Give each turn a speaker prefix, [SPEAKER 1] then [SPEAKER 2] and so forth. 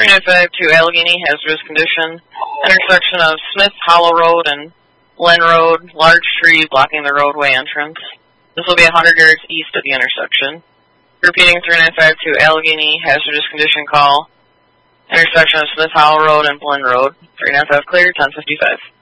[SPEAKER 1] 3952 Allegheny, hazardous condition. Intersection of Smith Hollow Road and Glen Road, large tree blocking the roadway entrance. This will be 100 yards east of the intersection. Repeating 3952 Allegheny, hazardous condition call. Intersection of Smith Hollow Road and Glen Road. 395 clear, 1055.